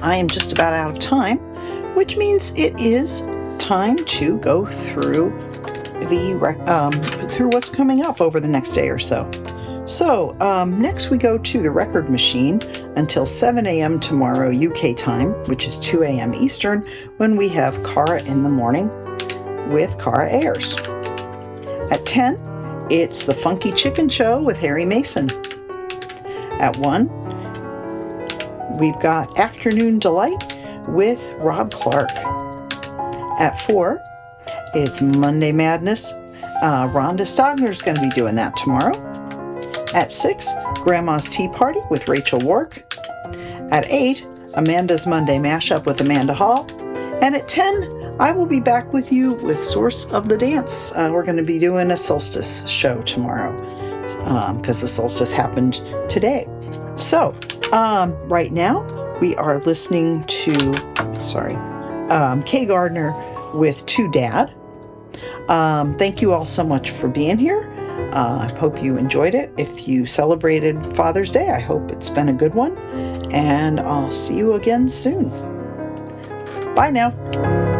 I am just about out of time, which means it is time to go through through what's coming up over the next day or so. So next we go to the record machine until 7 a.m. tomorrow UK time, which is 2 a.m. Eastern, when we have Cara in the Morning with Cara Ayers. At 10, it's the Funky Chicken Show with Harry Mason. At 1, we've got Afternoon Delight with Rob Clark. At 4, it's Monday Madness. Rhonda Stogner's going to be doing that tomorrow. At 6, Grandma's Tea Party with Rachel Wark. At 8, Amanda's Monday Mashup with Amanda Hall. And at 10, I will be back with you with Source of the Dance. We're going to be doing a solstice show tomorrow because the solstice happened today. So, right now, we are listening to, Kay Gardner with To Dad. Thank you all so much for being here. I hope you enjoyed it. If you celebrated Father's Day, I hope it's been a good one. And I'll see you again soon. Bye now.